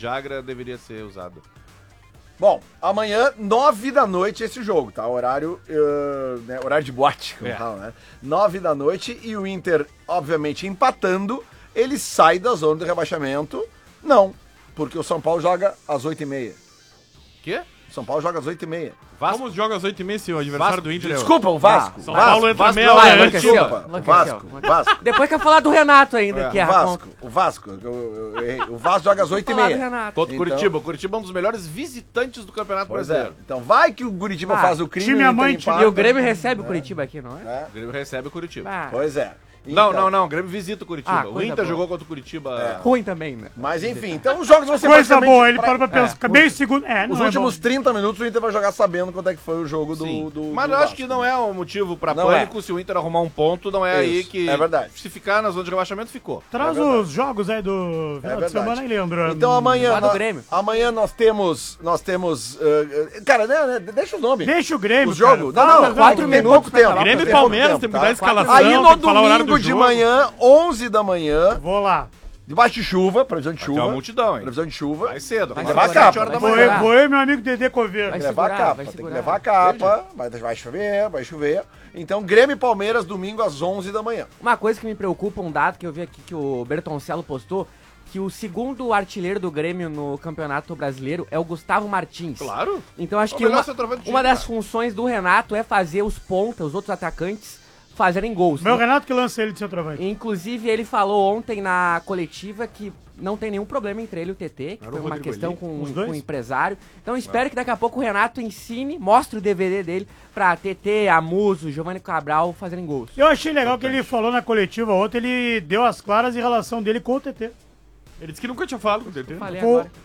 Vidagra deveria ser usado. Bom, amanhã, 9 da noite, esse jogo, tá? Horário, né, horário de boate, como fala, né? 9 da noite e o Inter, obviamente, empatando, ele sai da zona de rebaixamento. Não, porque o São Paulo joga às 8h30. Quê? São Paulo joga às 8h30. Vasco? Como joga às 8h30 se o adversário do Inter é... Desculpa, o Vasco. São Paulo entra meia não, hora é, antes. Desculpa, o Vasco. Depois quer falar do Renato ainda, que é O Vasco, eu errei. O Vasco joga às 8h30. Contra o Então- Curitiba. O Curitiba é um dos melhores visitantes do Campeonato Pois é. Brasileiro. Então vai que o Curitiba faz o crime. time o Inter amante. empata. E o Grêmio recebe o Curitiba aqui, não é? O Grêmio recebe o Curitiba. Ah, Pois é. Então, Não. O Grêmio visita o Curitiba. Ah, o coisa Inter boa. jogou contra o Curitiba. ruim também, né? Mas enfim, então os jogos vão ser Coisa basicamente boa, ele para pra pensar. Fica meio segundo. Os últimos 30 minutos o Inter vai jogar sabendo quanto é que foi o jogo Sim. do Mas do eu acho Vasco. que não é um motivo pra Não pânico se o Inter arrumar um ponto, não é aí Isso, que... é verdade. Se ficar na zona de rebaixamento, ficou. Traz os jogos aí do final de verdade. semana aí, Leandro. Então amanhã, Lá do Grêmio. amanhã nós temos cara, né, deixa os nomes. Deixa o Grêmio, Os jogos. cara. Não, 4 tem minutos pouco pra tempo. falar. Grêmio e tem pouco Palmeiras, tempo, tem que tá? dar a escalação, Aí tem no que falar o horário do domingo de jogo. manhã, 11 da manhã, Vou lá. debaixo de chuva, previsão de Tem uma chuva. multidão, hein? Previsão de chuva. Vai cedo. Vai Vai levar a levar capa, 7 horas da vai manhã. segurar. Vou eu e meu amigo Dedê Coveiro. Vai Tem que levar a segurar, capa, vai tem que segurar. levar a capa, vai chover. Então, Grêmio e Palmeiras, domingo às 11 da manhã. Uma coisa que me preocupa, um dado que eu vi aqui que o Bertoncello postou, que o segundo artilheiro do Grêmio no Campeonato Brasileiro é o Gustavo Martins. Claro. Então acho É o que melhor uma centroavante do uma time, das cara. funções do Renato é fazer os pontas, os outros atacantes, fazerem gols. Meu Renato que lança ele de centroavante. Inclusive, ele falou ontem na coletiva que não tem nenhum problema entre ele e o TT, que Era foi o uma Rodrigo questão Eli? com Os dois? o empresário. Então, espero que daqui a pouco o Renato ensine, mostre o DVD dele pra TT, Amuso, Giovanni Cabral fazerem gols. Eu achei legal que ele falou na coletiva ontem, ele deu as claras em relação dele com o TT. Ele disse que nunca tinha falado com o TT. Falei Pô, agora.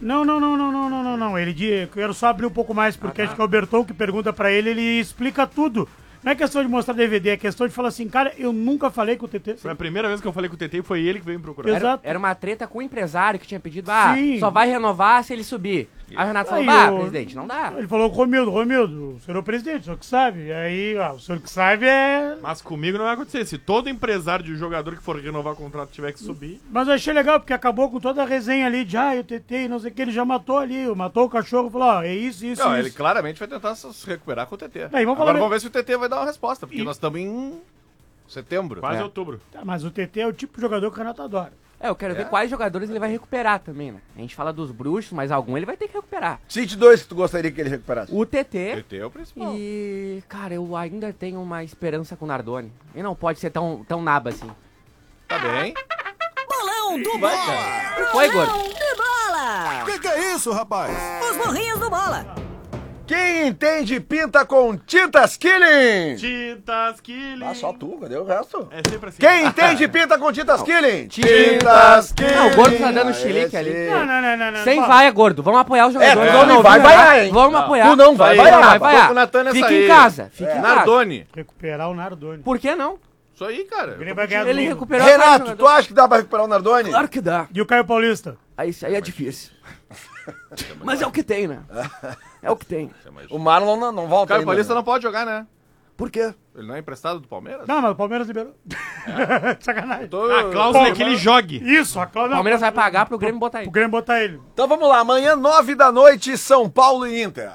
não. Ele disse, quero só abrir um pouco mais, porque acho que é o Berton que pergunta pra ele, ele explica tudo. Não é questão de mostrar DVD, é questão de falar assim, cara, eu nunca falei com o TT. Foi a primeira vez que eu falei com o TT e foi ele que veio me procurar. Exato. Era uma treta com o empresário que tinha pedido, Sim. só vai renovar se ele subir. Aí o Renato falou, Aí, presidente, não dá. Ele falou, Romildo, o senhor é o presidente, o senhor que sabe. E aí, o senhor que sabe é... Mas comigo não vai acontecer. Se todo empresário de jogador que for renovar o contrato tiver que subir... Mas eu achei legal, porque acabou com toda a resenha ali de, o TT e não sei o que, ele já matou ali, matou o cachorro e falou, é isso. Não, ele claramente vai tentar se recuperar com o TT. Aí, vamos falar- Agora vamos ver se o TT vai dar uma resposta, porque nós estamos em setembro. Quase né? outubro. Tá, mas o TT é o tipo de jogador que o Renato adora. Eu quero ver quais jogadores ele vai recuperar também, né? A gente fala dos bruxos, mas algum ele vai ter que recuperar. Cite 2 que tu gostaria que ele recuperasse. O TT TT é o principal. e, cara, eu ainda tenho uma esperança com o Nardoni. Ele não pode ser tão naba assim. Tá bem. Bolão do Bola! Foi, gordo? Bolão do Bola! Que é isso, rapaz? Os burrinhos do Bola! Quem entende pinta com tintas Killing. Tintas Killing. Ah, só tu, cadê o resto? É sempre assim. Quem entende pinta com tintas Killing. Tintas Killing. Não, o gordo tá dando chilique ali. Não. Sem vaia, gordo. Vamos apoiar os jogadores. tu não Não, vai viu, vaiar, Renato? hein? Vamos apoiar. Tu não vai Não vaiar. vai Tô vaiar. com o Natan nessa Fica aí. em casa. Fica em casa. Nardoni. Recuperar o Nardoni. Por que não? Isso aí, cara. O Grêmio vai ganhar Ele domingo. recuperou Renato, tu acha que dá pra recuperar o Nardoni? Claro que dá. E o Caio Paulista? Aí, isso aí é difícil. Mas é o que tem, né? É o que tem. O Marlon não O volta Caio ainda, Paulista né? não pode jogar, né? Por quê? Ele não é emprestado do Palmeiras? Não, mas o Palmeiras liberou. Sacanagem. A cláusula é que ele jogue. Isso, a O cláusula... Palmeiras vai pagar pro Grêmio botar O ele. Grêmio botar ele. Então vamos lá, amanhã 9 da noite, São Paulo e Inter.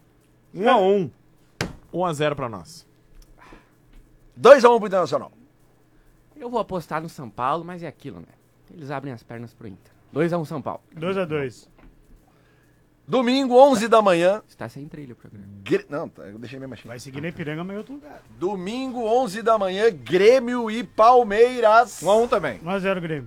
1-1. 1-0 pra nós. 2-1 pro Internacional. Eu vou apostar no São Paulo, mas é aquilo, né? Eles abrem as pernas pro Inter. 2-1 São Paulo. 2-2. Domingo, 11 da manhã. Está sem trilha o programa. Não, eu deixei mesmo assim. Vai seguir na Ipiranga, mas em outro lugar. Domingo, 11 da manhã, Grêmio e Palmeiras. 1-1 também. 1x0 Grêmio.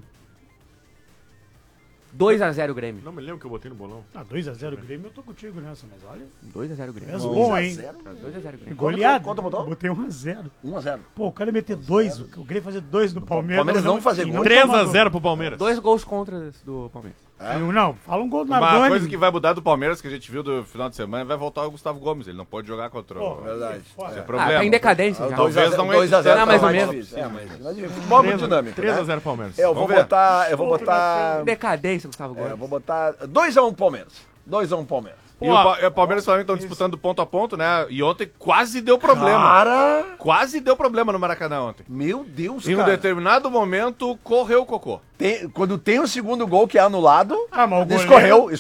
2x0 Grêmio. Não me lembro que eu botei no bolão. 2x0 Grêmio, eu tô contigo nessa, mas olha. 2x0 Grêmio. É bom, hein? 2x0 Grêmio. Goleado. Quanto botou? Botei 1x0. 1-0. Pô, o cara ia meter 2, o Grêmio fazer 2 no Palmeiras. Palmeiras não fazer gol. 3-0 pro Palmeiras. 2 gols contra do Palmeiras. Não, fala um gol do Uma Nardoni. coisa que vai mudar do Palmeiras, que a gente viu do final de semana, vai voltar o Gustavo Gomes. Ele não pode jogar contra o... Verdade. Esse é Ah, problema. tá em decadência já. Talvez não é 2x0 Não, mais ou menos. Futebol é muito dinâmico. 3-0 Palmeiras. Eu vou Vamos ver. botar. Decadência, Gustavo Gomes. Eu vou botar 2x1 Palmeiras. 2x1 Palmeiras. E o Palmeiras e o Flamengo estão disputando ponto a ponto, né? E ontem quase deu problema. Cara, Quase deu problema no Maracanã ontem. meu Deus, Em um cara. determinado momento, correu o cocô. Quando tem o segundo gol que é anulado, Ah, mas o goleiro- escorreu